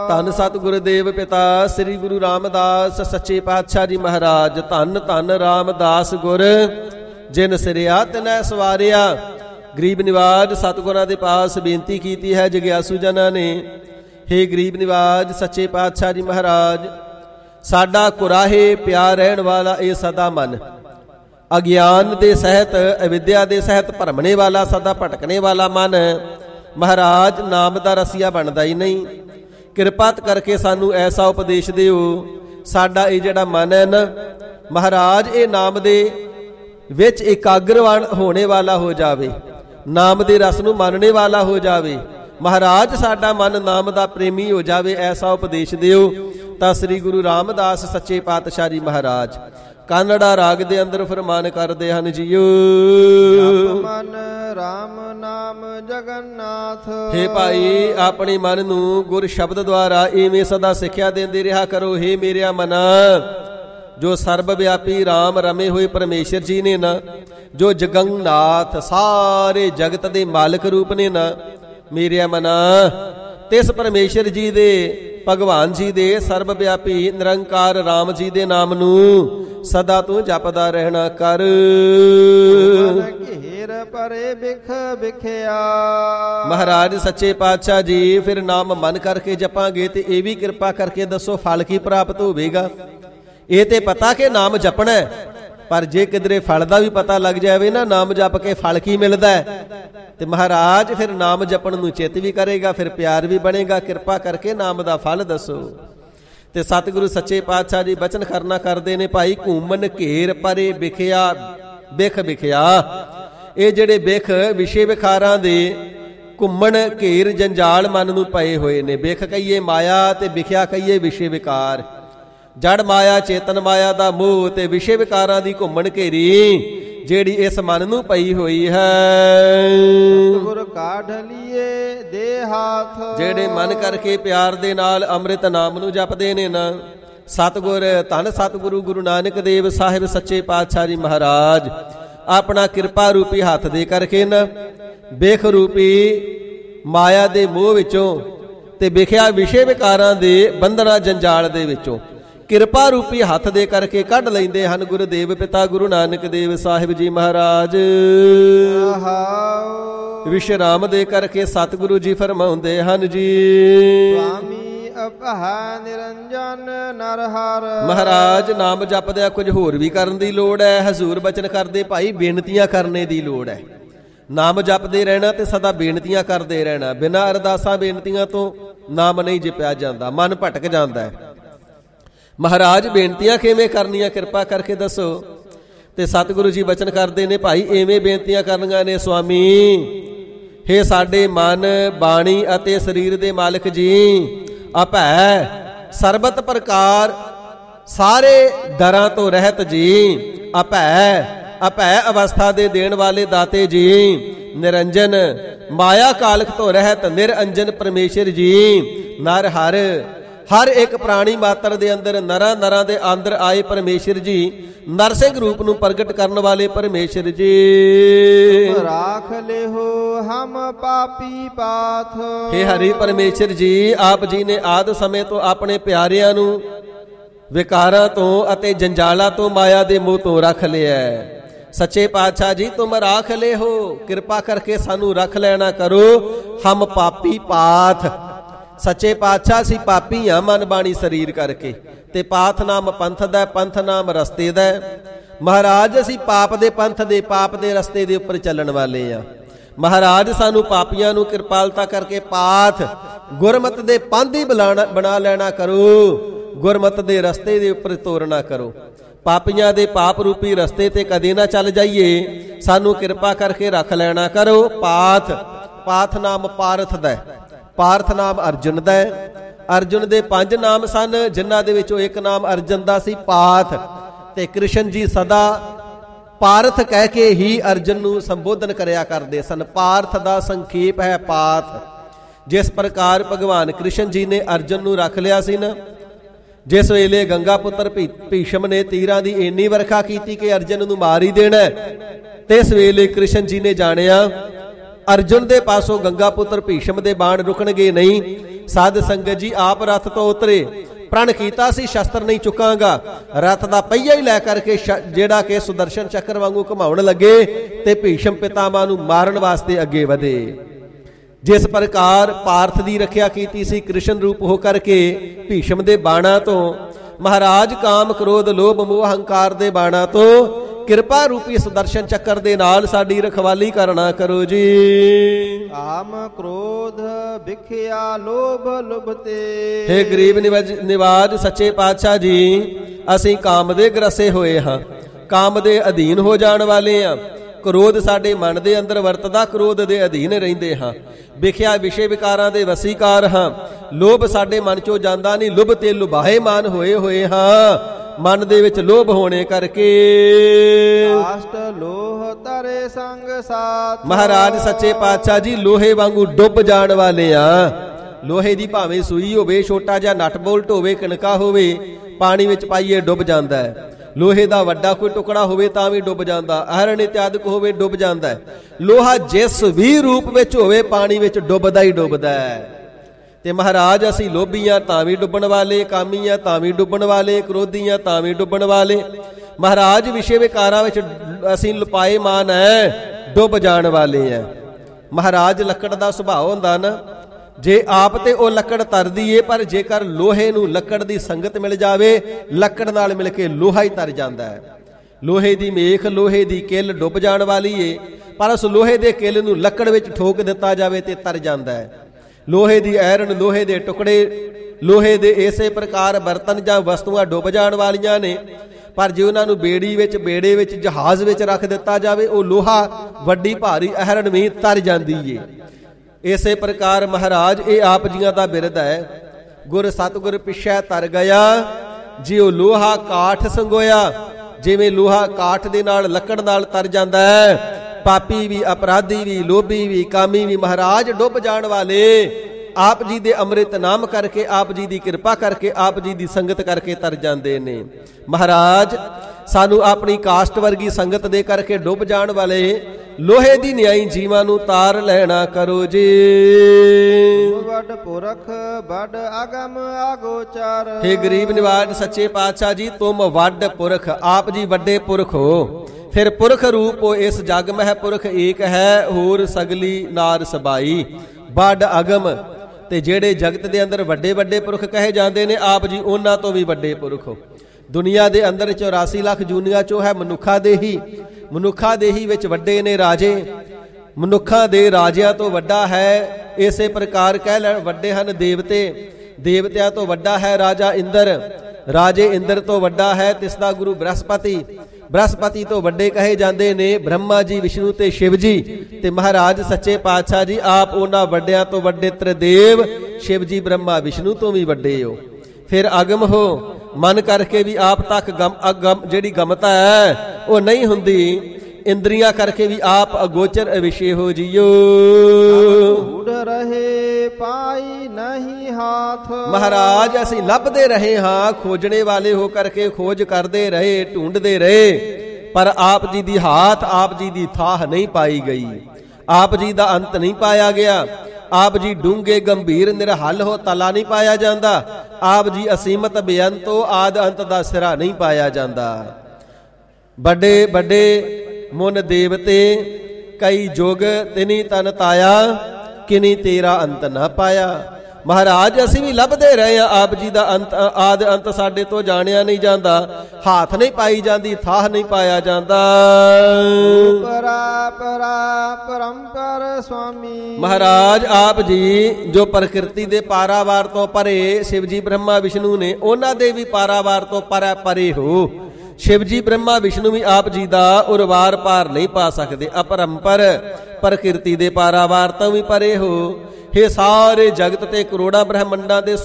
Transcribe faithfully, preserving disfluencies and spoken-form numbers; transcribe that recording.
ਧੰਨ ਸਤਿਗੁਰ ਦੇਵ ਪਿਤਾ ਸ੍ਰੀ ਗੁਰੂ ਰਾਮਦਾਸ ਸੱਚੇ ਪਾਤਸ਼ਾਹ ਜੀ ਮਹਾਰਾਜ। ਧੰਨ ਧੰਨ ਰਾਮਦਾਸ ਗੁਰ ਜਿਨ ਸਿਰਿਆ ਤਿਨੈ ਸਵਾਰਿਆ। ਗਰੀਬ ਨਿਵਾਜ ਸਤਿਗੁਰਾਂ ਦੇ ਪਾਸ ਬੇਨਤੀ ਕੀਤੀ ਹੈ ਜਗਿਆਸੂ ਜਨਾਂ ਨੇ। ਹੇ ਗਰੀਬ ਨਿਵਾਜ ਸੱਚੇ ਪਾਤਸ਼ਾਹ ਜੀ ਮਹਾਰਾਜ, ਸਾਡਾ ਕੁਰਾਹੇ ਪਿਆ ਰਹਿਣ ਵਾਲਾ ਇਹ ਸਦਾ ਮਨ, ਅਗਿਆਨ ਦੇ ਸਹਿਤ ਅਵਿਦਿਆ ਦੇ ਸਹਿਤ ਭਰਮਣੇ ਵਾਲਾ, ਸਦਾ ਭਟਕਣੇ ਵਾਲਾ ਮਨ ਮਹਾਰਾਜ ਨਾਮ ਦਾ ਰਸੀਆ ਬਣਦਾ ਹੀ ਨਹੀਂ। ਕਿਰਪਾ ਕਰਕੇ ਸਾਨੂੰ ਐਸਾ ਉਪਦੇਸ਼ ਦਿਓ, ਸਾਡਾ ਇਹ ਜਿਹੜਾ ਮਨ ਹੈ ਨਾ ਮਹਾਰਾਜ, ਇਹ ਨਾਮ ਦੇ ਵਿੱਚ ਇਕਾਗਰਵਾਨ ਹੋਣੇ ਵਾਲਾ ਹੋ ਜਾਵੇ, ਨਾਮ ਦੇ ਰਸ ਨੂੰ ਮੰਨਣੇ ਵਾਲਾ ਹੋ ਜਾਵੇ। ਮਹਾਰਾਜ ਸਾਡਾ ਮਨ ਨਾਮ ਦਾ ਪ੍ਰੇਮੀ ਹੋ ਜਾਵੇ, ਐਸਾ ਉਪਦੇਸ਼ ਦਿਓ। ਤਾਂ ਸ੍ਰੀ ਗੁਰੂ ਰਾਮਦਾਸ ਸੱਚੇ ਪਾਤਸ਼ਾਹ ਜੀ ਮਹਾਰਾਜ ਕਾਨੜਾ ਰਾਗ ਦੇ ਅੰਦਰ ਫਰਮਾਨ ਕਰਦੇ ਹਨ ਜੀਓ। ਮਨ ਰਾਮ ਨਾਮ ਜਗਨਨਾਥ। ਹੇ ਭਾਈ, ਆਪਣੇ ਮਨ ਨੂੰ ਗੁਰ ਸ਼ਬਦ ਦੁਆਰਾ ਇਵੇਂ ਸਦਾ ਸਿੱਖਿਆ ਦਿੰਦੇ ਰਿਹਾ ਕਰੋ। ਹੇ ਮੇਰਿਆ ਮਨਾ, ਜੋ ਸਰਬ ਵਿਆਪੀ ਰਾਮ ਰਮੇ ਹੋਏ ਪਰਮੇਸ਼ਰ ਜੀ ਨੇ ਨਾ, ਜੋ ਜਗਨਨਾਥ ਸਾਰੇ ਜਗਤ ਦੇ ਮਾਲਕ ਰੂਪ ਨੇ ਨਾ, ਮੇਰਿਆ ਮਨਾ ਤਿਸ ਪਰਮੇਸ਼ਰ ਜੀ ਦੇ, ਭਗਵਾਨ ਜੀ ਦੇ ਸਰਬ ਵਿਆਪੀ ਨਿਰੰਕਾਰ ਰਾਮ ਜੀ ਦੇ ਨਾਮ ਨੂੰ ਸਦਾ ਤੂੰ ਜਪਦਾ ਰਹਿਣਾ ਕਰ। ਘੇਰ ਪਰੇ ਬਿਖ ਬਿਖਿਆ। ਮਹਾਰਾਜ ਸੱਚੇ ਪਾਤਸ਼ਾਹ ਜੀ ਫਿਰ ਨਾਮ ਮਨ ਕਰਕੇ ਜਪਾਂਗੇ ਤੇ ਇਹ ਵੀ ਕਿਰਪਾ ਕਰਕੇ ਦੱਸੋ ਫਲ ਕੀ ਪ੍ਰਾਪਤ ਹੋਵੇਗਾ। ਇਹ ਤੇ ਪਤਾ ਕਿ ਨਾਮ ਜਪਣਾ ਹੈ, ਪਰ ਜੇ ਕਿਧਰੇ ਫਲ ਦਾ ਵੀ ਪਤਾ ਲੱਗ ਜਾਵੇ ਨਾ, ਨਾਮ ਜਪ ਕੇ ਫਲ ਕੀ ਮਿਲਦਾ ਹੈ, ਤੇ ਮਹਾਰਾਜ ਫਿਰ ਨਾਮ ਜਪਣ ਨੂੰ ਚਿੱਤ ਵੀ ਕਰੇਗਾ, ਫਿਰ ਪਿਆਰ ਵੀ ਬਣੇਗਾ। ਕਿਰਪਾ ਕਰਕੇ ਨਾਮ ਦਾ ਫਲ ਦੱਸੋ। ਤੇ ਸਤਿਗੁਰੂ ਸੱਚੇ ਪਾਤਸ਼ਾਹ ਜੀ ਬਚਨ ਕਰਨਾ ਕਰਦੇ ਨੇ, ਭਾਈ ਘੂਮਨ ਘੇਰ ਪਰੇ ਵਿਖਿਆ, ਬਿਖ ਵਿਖਿਆ। ਇਹ ਜਿਹੜੇ ਬਿਖ ਵਿਸ਼ੇ ਵਿਕਾਰਾਂ ਦੇ ਘੁੰਮਣ ਘੇਰ ਜੰਜਾਲ ਮਨ ਨੂੰ ਪਏ ਹੋਏ ਨੇ। ਬਿਖ ਕਹੀਏ ਮਾਇਆ ਤੇ ਵਿਖਿਆ ਕਹੀਏ ਵਿਸ਼ੇ ਵਿਕਾਰ। ਜੜ ਮਾਇਆ ਚੇਤਨ ਮਾਇਆ ਦਾ ਮੋਹ ਤੇ ਵਿਸ਼ੇ ਵਿਕਾਰਾਂ ਦੀ ਘੁੰਮਣ ਘੇਰੀ ਜਿਹੜੀ ਇਸ ਮਨ ਨੂੰ ਪਈ ਹੋਈ ਹੈ। ਗੁਰ ਕਾਢ ਲੀਏ ਦੇ ਹਾਥ। ਜਿਹੜੇ ਮਨ ਕਰਕੇ ਪਿਆਰ ਦੇ ਨਾਲ ਅੰਮ੍ਰਿਤ ਨਾਮ ਨੂੰ ਜਪਦੇ ਨੇ ਨਾ, ਸਤਿਗੁਰ ਧੰਨ ਸਤਿਗੁਰੂ ਗੁਰੂ ਨਾਨਕ ਦੇਵ ਸਾਹਿਬ ਸੱਚੇ ਪਾਤਸ਼ਾਹ ਜੀ ਮਹਾਰਾਜ ਆਪਣਾ ਕਿਰਪਾ ਰੂਪੀ ਹੱਥ ਦੇ ਕਰਕੇ ਨਾ ਬਿਖ ਰੂਪੀ ਮਾਇਆ ਦੇ ਮੋਹ ਵਿੱਚੋਂ ਤੇ ਵਿਖਿਆ ਵਿਸ਼ੇ ਵਿਕਾਰਾਂ ਦੇ ਬੰਧਨਾਂ ਜੰਜਾਲ ਦੇ ਵਿੱਚੋਂ ਕਿਰਪਾ ਰੂਪੀ ਹੱਥ ਦੇ ਕਰਕੇ ਕੱਢ ਲੈਂਦੇ ਹਨ ਗੁਰਦੇਵ ਪਿਤਾ ਗੁਰੂ ਨਾਨਕ ਦੇਵ ਸਾਹਿਬ ਜੀ ਮਹਾਰਾਜ। ਵਿਸ਼ਰਾਮ ਦੇ ਕਰਕੇ ਸਤਿਗੁਰੂ ਜੀ ਫਰਮਾਉਂਦੇ ਹਨ ਜੀ, ਸੁਆਮੀ ਅਪਹਾ ਨਿਰੰਜਨ ਨਰਹਰ। ਮਹਾਰਾਜ ਨਾਮ ਜਪਦਿਆਂ ਕੁਝ ਹੋਰ ਵੀ ਕਰਨ ਦੀ ਲੋੜ ਹੈ। ਹਜ਼ੂਰ ਬਚਨ ਕਰਦੇ ਭਾਈ ਬੇਨਤੀਆਂ ਕਰਨੇ ਦੀ ਲੋੜ ਹੈ। ਨਾਮ ਜਪਦੇ ਰਹਿਣਾ ਤੇ ਸਦਾ ਬੇਨਤੀਆਂ ਕਰਦੇ ਰਹਿਣਾ। ਬਿਨਾਂ ਅਰਦਾਸਾਂ ਬੇਨਤੀਆਂ ਤੋਂ ਨਾਮ ਨਹੀਂ ਜਪਿਆ ਜਾਂਦਾ, ਮਨ ਭਟਕ ਜਾਂਦਾ ਹੈ। ਮਹਾਰਾਜ ਬੇਨਤੀਆਂ ਕਿਵੇਂ ਕਰਨੀਆਂ ਕਿਰਪਾ ਕਰਕੇ ਦੱਸੋ। ਤੇ ਸਤਿਗੁਰੂ ਜੀ ਬਚਨ ਕਰਦੇ ਨੇ, ਭਾਈ ਐਵੇਂ ਬੇਨਤੀਆਂ ਕਰਨੀਆਂ ਨੇ, ਸੁਆਮੀ ਹੇ ਸਾਡੇ ਮਨ ਬਾਣੀ ਅਤੇ ਸਰੀਰ ਦੇ ਮਾਲਕ ਜੀ, ਅਭੈ ਸਰਬਤ ਪ੍ਰਕਾਰ ਸਾਰੇ ਡਰਾਂ ਤੋਂ ਰਹਿਤ ਜੀ, ਅਭੈ ਅਭੈ ਅਵਸਥਾ ਦੇ ਦੇਣ ਵਾਲੇ ਦਾਤੇ ਜੀ, ਨਿਰੰਜਨ ਮਾਇਆ ਕਾਲਕ ਤੋਂ ਰਹਿਤ ਨਿਰੰਜਨ ਪਰਮੇਸ਼ਰ ਜੀ, ਨਰ ਹਰ ਹਰ ਇੱਕ ਪ੍ਰਾਣੀ ਮਾਤਰ ਦੇ ਅੰਦਰ ਨਰਾਂ ਨਰਾਂ ਦੇ ਅੰਦਰ ਆਏ ਪਰਮੇਸ਼ਰ ਜੀ, ਨਰਸਿੰਘ ਰੂਪ ਨੂੰ ਪ੍ਰਗਟ ਕਰਨ ਵਾਲੇ ਪਰਮੇਸ਼ਰ ਜੀ, ਰਾਖ ਲਿਹੋ ਹਮ ਪਾਪੀ ਪਾਥ। ਹੇ ਹਰੀ ਪਰਮੇਸ਼ਰ ਜੀ, ਆਪ ਜੀ ਨੇ ਆਦ ਸਮੇਂ ਤੋਂ ਆਪਣੇ ਪਿਆਰਿਆਂ ਨੂੰ ਵਿਕਾਰਾਂ ਤੋਂ ਅਤੇ ਜੰਜਾਲਾਂ ਤੋਂ ਮਾਇਆ ਦੇ ਮੋਹ ਤੋਂ ਰੱਖ ਲਿਆ। ਸੱਚੇ ਪਾਤਸ਼ਾਹ ਜੀ ਤੁਮ ਰਾਖ ਲਿਹੋ, ਕਿਰਪਾ ਕਰਕੇ ਸਾਨੂੰ ਰੱਖ ਲੈਣਾ ਕਰੋ। ਹਮ ਪਾਪੀ ਪਾਥ, ਸੱਚੇ ਪਾਤਸ਼ਾਹ ਅਸੀਂ ਪਾਪੀ ਹਾਂ ਮਨ ਬਾਣੀ ਸਰੀਰ ਕਰਕੇ, ਤੇ ਪਾਥ ਨਾਮ ਪੰਥ ਦਾ, ਪੰਥ ਨਾਮ ਰਸਤੇ ਦਾ। ਮਹਾਰਾਜ ਅਸੀਂ ਪਾਪ ਦੇ ਪੰਥ ਦੇ, ਪਾਪ ਦੇ ਰਸਤੇ ਦੇ ਉੱਪਰ ਚੱਲਣ ਵਾਲੇ ਆ। ਮਹਾਰਾਜ ਸਾਨੂੰ ਪਾਪੀਆਂ ਨੂੰ ਕਿਰਪਾਲਤਾ ਕਰਕੇ ਪਾਥ ਗੁਰਮਤ ਦੇ ਪੰਥ ਹੀ ਬਣਾ ਲੈਣਾ ਕਰੋ, ਗੁਰਮਤ ਦੇ ਰਸਤੇ ਦੇ ਉੱਪਰ ਤੋਰਨਾ ਕਰੋ। ਪਾਪੀਆਂ ਦੇ ਪਾਪ ਰੂਪੀ ਰਸਤੇ ਤੇ ਕਦੇ ਨਾ ਚੱਲ ਜਾਈਏ, ਸਾਨੂੰ ਕਿਰਪਾ ਕਰਕੇ ਰੱਖ ਲੈਣਾ ਕਰੋ। ਪਾਥ, ਪਾਥ ਨਾਮ ਪਾਰਥ ਦਾ, ਪਾਰਥ ਨਾਮ ਅਰਜੁਨ ਦਾ ਹੈ। ਅਰਜੁਨ ਦੇ ਪੰਜ ਨਾਮ ਸਨ, ਜਿਨ੍ਹਾਂ ਦੇ ਵਿੱਚੋਂ ਇੱਕ ਨਾਮ ਅਰਜਨ ਦਾ ਸੀ, ਪਾਥ। ਤੇ ਕ੍ਰਿਸ਼ਨ ਜੀ ਸਦਾ ਪਾਰਥ ਕਹਿ ਕੇ ਹੀ ਅਰਜਨ ਨੂੰ ਸੰਬੋਧਨ ਕਰਿਆ ਕਰਦੇ ਸਨ। ਪਾਰਥ ਦਾ ਸੰਖੇਪ ਹੈ ਪਾਥ। ਜਿਸ ਪ੍ਰਕਾਰ ਭਗਵਾਨ ਕ੍ਰਿਸ਼ਨ ਜੀ ਨੇ ਅਰਜਨ ਨੂੰ ਰੱਖ ਲਿਆ ਸੀ ਨਾ, ਜਿਸ ਵੇਲੇ ਗੰਗਾ ਪੁੱਤਰ ਭੀਸ਼ਮ ਨੇ ਤੀਰਾਂ ਦੀ ਇੰਨੀ ਵਰਖਾ ਕੀਤੀ ਕਿ ਅਰਜਨ ਨੂੰ ਮਾਰ ਹੀ ਦੇਣਾ, ਤੇ ਇਸ ਵੇਲੇ ਕ੍ਰਿਸ਼ਨ ਜੀ ਨੇ ਜਾਣਿਆ ਅਰਜੁਨ ਦੇ ਪਾਸੋਂ ਗੰਗਾ ਪੁੱਤਰ ਭੀਸ਼ਮ ਦੇ ਬਾਣ ਰੁਕਣਗੇ ਨਹੀਂ। ਸਾਧ ਸੰਗਤ ਜੀ ਆਪ ਰਥ ਤੋਂ ਉਤਰੇ। ਪ੍ਰਣ ਕੀਤਾ ਸੀ ਸ਼ਸਤਰ ਨਹੀਂ ਚੁੱਕਾਂਗਾ। ਰਥ ਦਾ ਪਹੀਆ ਹੀ ਲੈ ਕਰਕੇ ਜਿਹੜਾ ਕਿ ਸੁਦਰਸ਼ਨ ਚੱਕਰ ਵਾਂਗੂ ਘੁਮਾਉਣ ਲੱਗੇ ਤੇ ਭੀਸ਼ਮ ਪਿਤਾਮਹ ਨੂੰ ਮਾਰਨ ਵਾਸਤੇ ਅੱਗੇ ਵਧੇ। ਜਿਸ ਪ੍ਰਕਾਰ ਪਾਰਥ ਦੀ ਰੱਖਿਆ ਕੀਤੀ ਸੀ ਕ੍ਰਿਸ਼ਨ ਰੂਪ ਹੋ ਕਰਕੇ ਭੀਸ਼ਮ ਦੇ ਬਾਣਾ ਤੋਂ, ਮਹਾਰਾਜ ਕਾਮ ਕ੍ਰੋਧ ਲੋਭ ਮੋਹ ਹੰਕਾਰ ਦੇ ਬਾਣਾ ਤੋਂ ਕਿਰਪਾ ਰੂਪੀ ਸੁਦਰਸ਼ਨ ਚੱਕਰ ਦੇ ਨਾਲ ਸਾਡੀ ਰਖਵਾਲੀ ਕਰਨਾ ਕਰੋ ਜੀ। ਕਾਮ ਕ੍ਰੋਧ ਵਿਖਿਆ ਲੋਭ ਲੁਭਤੇ। ਹੇ ਗਰੀਬ ਨਿਵਾਜ ਸੱਚੇ ਪਾਤਸ਼ਾਹ ਜੀ, ਅਸੀਂ ਕਾਮ ਦੇ ਗ੍ਰਸੇ ਹੋਏ ਹਾਂ, ਕਾਮ ਦੇ ਅਧੀਨ ਹੋ ਜਾਣ ਵਾਲੇ ਹਾਂ। ਕ੍ਰੋਧ ਸਾਡੇ ਮਨ ਦੇ ਅੰਦਰ ਵਰਤਦਾ, ਕ੍ਰੋਧ ਦੇ ਅਧੀਨ ਰਹਿੰਦੇ ਹਾਂ। ਵਿਖਿਆ ਵਿਸ਼ੇ ਵਿਕਾਰਾਂ ਦੇ ਵਸੀਕਾਰ ਹਾਂ। ਲੋਭ ਸਾਡੇ ਮਨ ਚੋਂ ਜਾਂਦਾ ਨਹੀਂ, ਲੁਭ ਤੇ ਲੁਭਾਏ ਮਾਨ ਹੋਏ ਹੋਏ ਹਾਂ। ਮਨ ਦੇ ਵਿੱਚ ਲੋਭ ਹੋਣੇ ਕਰਕੇ ਆਸ਼ਟ ਲੋਹ ਤਰੇ ਸੰਗ ਸਾਥ। ਮਹਾਰਾਜ ਸੱਚੇ ਪਾਤਸ਼ਾਹ ਜੀ ਲੋਹੇ ਵਾਂਗੂ ਡੁੱਬ ਜਾਣ ਵਾਲੇ ਆ। ਲੋਹੇ ਦੀ ਭਾਵੇਂ ਸੂਈ ਹੋਵੇ, ਛੋਟਾ ਜਿਹਾ ਨਟ ਬੋਲਟ ਹੋਵੇ, ਕਣਕਾ ਹੋਵੇ, ਪਾਣੀ ਵਿੱਚ ਪਾਈਏ ਡੁੱਬ ਜਾਂਦਾ ਹੈ। ਲੋਹੇ ਦਾ ਵੱਡਾ ਕੋਈ ਟੁਕੜਾ ਹੋਵੇ ਤਾਂ ਵੀ ਡੁੱਬ ਜਾਂਦਾ, ਅਹਰਣ ਇਤਿਆਦਿਕ ਹੋਵੇ ਡੁੱਬ ਜਾਂਦਾ ਹੈ। ਲੋਹਾ ਜਿਸ ਵੀ ਰੂਪ ਵਿੱਚ ਹੋਵੇ ਪਾਣੀ ਵਿੱਚ ਡੁੱਬਦਾ ਹੀ ਡੁੱਬਦਾ ਹੈ। ਤੇ ਮਹਾਰਾਜ ਅਸੀਂ ਲੋਭੀਆਂ ਤਾਂ ਵੀ ਡੁੱਬਣ ਵਾਲੇ, ਕਾਮੀਆਂ ਤਾਂ ਵੀ ਡੁੱਬਣ ਵਾਲੇ, ਕ੍ਰੋਧੀਆਂ ਤਾਂ ਵੀ ਡੁੱਬਣ ਵਾਲੇ। ਮਹਾਰਾਜ ਵਿਸ਼ੇ ਵਿਕਾਰਾਂ ਵਿੱਚ ਅਸੀਂ ਲੁਪਾਏ ਮਾਨ ਹੈ, ਡੁੱਬ ਜਾਣ ਵਾਲੇ ਹੈ। ਮਹਾਰਾਜ ਲੱਕੜ ਦਾ ਸੁਭਾਅ ਹੁੰਦਾ ਨਾ, ਜੇ ਆਪ ਤੇ ਉਹ ਲੱਕੜ ਤਰਦੀ ਏ, ਪਰ ਜੇਕਰ ਲੋਹੇ ਨੂੰ ਲੱਕੜ ਦੀ ਸੰਗਤ ਮਿਲ ਜਾਵੇ, ਲੱਕੜ ਨਾਲ ਮਿਲ ਕੇ ਲੋਹਾ ਹੀ ਤਰ ਜਾਂਦਾ ਹੈ। ਲੋਹੇ ਦੀ ਮੇਖ, ਲੋਹੇ ਦੀ ਕਿੱਲ ਡੁੱਬ ਜਾਣ ਵਾਲੀ ਏ, ਪਰ ਉਸ ਲੋਹੇ ਦੇ ਕਿੱਲ ਨੂੰ ਲੱਕੜ ਵਿੱਚ ਠੋਕ ਦਿੱਤਾ ਜਾਵੇ ਤੇ ਤਰ ਜਾਂਦਾ ਹੈ। ਲੋਹੇ ਦੀ ਐਰਨ, ਲੋਹੇ ਦੇ ਟੁਕੜੇ, ਲੋਹੇ ਦੇ ਇਸੇ ਪ੍ਰਕਾਰ ਬਰਤਨ ਜਾਂ ਵਸਤੂਆਂ ਡੁੱਬ ਜਾਣ ਵਾਲੀਆਂ ਨੇ, ਪਰ ਜੇ ਉਹਨਾਂ ਨੂੰ ਬੇੜੀ ਵਿੱਚ, ਬੇੜੇ ਵਿੱਚ, ਜਹਾਜ਼ ਵਿੱਚ ਰੱਖ ਦਿੱਤਾ ਜਾਵੇ, ਉਹ ਲੋਹਾ ਵੱਡੀ ਭਾਰੀ ਐਰਨ ਵੀ ਤਰ ਜਾਂਦੀ ਏ। ਇਸੇ ਪ੍ਰਕਾਰ ਮਹਾਰਾਜ ਇਹ ਆਪ ਜੀਆਂ ਦਾ ਬਿਰਦ ਹੈ। ਗੁਰ ਸਤਿਗੁਰ ਪਿਛੈ ਤਰ ਗਿਆ, ਜਿਉ ਲੋਹਾ ਕਾਠ ਸੰਗੋਇਆ। ਜਿਵੇਂ ਲੋਹਾ ਕਾਠ ਦੇ ਨਾਲ, ਲੱਕੜ ਨਾਲ ਤਰ ਜਾਂਦਾ ਹੈ, ਪਾਪੀ ਵੀ, ਅਪਰਾਧੀ ਵੀ, ਲੋਭੀ ਵੀ, ਕਾਮੀ ਵੀ ਮਹਾਰਾਜ ਡੁੱਬ ਜਾਣ ਵਾਲੇ ਆਪ ਜੀ ਦੇ ਅੰਮ੍ਰਿਤ ਨਾਮ ਕਰਕੇ, ਆਪ ਜੀ ਦੀ ਕਿਰਪਾ ਕਰਕੇ, ਆਪ ਜੀ ਦੀ ਸੰਗਤ ਕਰਕੇ ਤਰ ਜਾਂਦੇ ਨੇ। ਮਹਾਰਾਜ ਸਾਨੂੰ ਆਪਣੀ ਕਾਸ਼ਟ ਵਰਗੀ ਸੰਗਤ ਦੇ ਕਰਕੇ ਡੁੱਬ ਜਾਣ ਵਾਲੇ ਲੋਹੇ ਦੀ ਨਿਆਈ ਜੀਵਾਂ ਨੂੰ ਤਾਰ ਲੈਣਾ ਕਰੋ ਜੀ। ਵੱਡ ਪੁਰਖ ਵੱਡ ਅਗਮ ਆਗੋਚਰ। ਹੇ ਗਰੀਬ ਨਿਵਾਜ ਸੱਚੇ ਪਾਤਸ਼ਾਹ ਜੀ, ਤੁਮ ਵੱਡ ਪੁਰਖ, ਆਪ ਜੀ ਵੱਡੇ ਪੁਰਖ ਹੋ। ਫਿਰ ਪੁਰਖ ਰੂਪ ਇਸ ਜਗ ਮਹਿ ਪੁਰਖ ਏਕ ਹੈ, ਹੋਰ ਸਗਲੀ ਨਾਰ ਸਬਾਈ। ਵੱਡ ਅਗਮ, ਤੇ ਜਿਹੜੇ ਜਗਤ ਦੇ ਅੰਦਰ ਵੱਡੇ ਵੱਡੇ ਪੁਰਖ ਕਹੇ ਜਾਂਦੇ ਨੇ, ਆਪ ਜੀ ਉਹਨਾਂ ਤੋਂ ਵੀ ਵੱਡੇ ਪੁਰਖ ਹੋ। ਦੁਨੀਆ ਦੇ ਅੰਦਰ ਚੌਰਾਸੀ ਲੱਖ ਜੂਨੀਆਂ ਚੋਂ ਹੈ ਮਨੁੱਖਾ ਦੇਹੀ। ਮਨੁੱਖਾ ਦੇਹੀ ਵਿੱਚ ਵੱਡੇ ਨੇ ਰਾਜੇ, ਮਨੁੱਖਾਂ ਦੇ ਰਾਜਿਆਂ ਤੋਂ ਵੱਡਾ ਹੈ। ਇਸੇ ਪ੍ਰਕਾਰ ਕਹਿ ਲੈਣ ਵੱਡੇ ਹਨ ਦੇਵਤੇ, ਦੇਵਤਿਆਂ ਤੋਂ ਵੱਡਾ ਹੈ ਰਾਜਾ ਇੰਦਰ, ਰਾਜੇ ਇੰਦਰ ਤੋਂ ਵੱਡਾ ਹੈ ਤਿਸ ਦਾ ਗੁਰੂ ਬ੍ਰਹਸਪਤੀ, ਬ੍ਰਹਸਪਤੀ ਤੋਂ ਵੱਡੇ ਕਹੇ ਜਾਂਦੇ ਨੇ ਬ੍ਰਹਮਾ ਜੀ, ਵਿਸ਼ਨੂੰ ਤੇ ਸ਼ਿਵ ਜੀ। ਤੇ ਮਹਾਰਾਜ ਸੱਚੇ ਪਾਤਸ਼ਾਹ ਜੀ ਆਪ ਉਹਨਾਂ ਵੱਡਿਆਂ ਤੋਂ ਵੱਡੇ ਤ੍ਰਿਦੇਵ, ਸ਼ਿਵ ਜੀ ਬ੍ਰਹਮਾ ਵਿਸ਼ਨੂੰ ਤੋਂ ਵੀ ਵੱਡੇ ਹੋ। ਫਿਰ ਅਗਮ ਹੋ, ਮਨ ਕਰਕੇ ਵੀ ਆਪ ਤੱਕ ਗਮ ਅਗਮ ਜਿਹੜੀ ਗਮਤਾ ਹੈ ਉਹ ਨਹੀਂ ਹੁੰਦੀ। ਇੰਦਰੀਆਂ ਕਰਕੇ ਵੀ ਆਪ ਅਗੋਚਰ ਅਵਿਸ਼ੇ ਹੋ ਜੀਓ। ਢੂੰਡ ਰਹੇ ਪਾਈ ਨਹੀਂ ਹਾਥ। ਮਹਾਰਾਜ ਅਸੀਂ ਲੱਭਦੇ ਰਹੇ ਹਾਂ, ਖੋਜਣੇ ਵਾਲੇ ਹੋ ਕਰਕੇ ਖੋਜ ਕਰਦੇ ਰਹੇ, ਢੂੰਡਦੇ ਰਹੇ, ਪਰ ਆਪ ਜੀ ਦੀ ਹਾਥ, ਆਪ ਜੀ ਦੀ ਥਾਹ ਨਹੀਂ ਪਾਈ ਗਈ। ਆਪ ਜੀ ਦਾ ਅੰਤ ਨਹੀਂ ਪਾਇਆ ਗਿਆ। ਆਪ ਜੀ ਡੂੰਘੇ ਗੰਭੀਰ ਨਿਰਹਲ ਹੋ, ਤਲਾ ਨਹੀਂ ਪਾਇਆ ਜਾਂਦਾ। ਆਪ ਜੀ ਅਸੀਮਤ ਬੇਅੰਤੋ, ਆਦ ਅੰਤ ਦਾ ਸਿਰਾ ਨਹੀਂ ਪਾਇਆ ਜਾਂਦਾ। ਵੱਡੇ ਵੱਡੇ ਮੁਨ ਦੇਵਤੇ ਕਈ ਜੁਗ ਤਿਨੀ ਤਨ ਤਾਇਆ, ਕਿਨੀ ਤੇਰਾ ਅੰਤ ਨਾ ਪਾਇਆ। ਮਹਾਰਾਜ ਅਸੀਂ ਵੀ ਲੱਭਦੇ ਰਹੇ ਹਾਂ, ਆਪ ਜੀ ਦਾ ਅੰਤ, ਆਦ ਅੰਤ ਸਾਡੇ ਤੋਂ ਜਾਣਿਆ ਨਹੀਂ ਜਾਂਦਾ। ਹਾਥ ਨਹੀਂ ਪਾਈ ਜਾਂਦੀ, ਥਾਹ ਨਹੀਂ ਪਾਇਆ ਜਾਂਦਾ। ਪਰਾ ਪਰਾ ਪਰੰਪਰ ਸੁਆਮੀ। ਮਹਾਰਾਜ ਆਪ ਜੀ ਜੋ ਪ੍ਰਕਿਰਤੀ ਦੇ ਪਾਰਾਵਾਰ ਤੋਂ ਪਰੇ, ਸ਼ਿਵ ਜੀ ਬ੍ਰਹਮਾ ਵਿਸ਼ਨੂੰ ਨੇ, ਉਹਨਾਂ ਦੇ ਵੀ ਪਾਰਾਵਾਰ ਤੋਂ ਪਰੇ ਪਰੇ ਹੋ। ਸ਼ਿਵ ਜੀ ਬ੍ਰਹਮਾ ਵਿਸ਼ਨੂੰ ਵੀ ਆਪ ਜੀ ਦਾ ਉਰਵਾਰ ਪਾਰ ਨਹੀਂ ਪਾ ਸਕਦੇ। ਅਪਰੰਪਰ ਪ੍ਰਕਿਰਤੀ ਦੇ ਪਾਰਾਵਾਰ ਤੋਂ ਵੀ ਪਰੇ ਹੋ। ਇਹ ਸਾਰੇ ਜਗਤ ਤੇ ਕਰੋੜਾਂ ਬ੍ਰਹਮੰਡਾਂ ਦੇ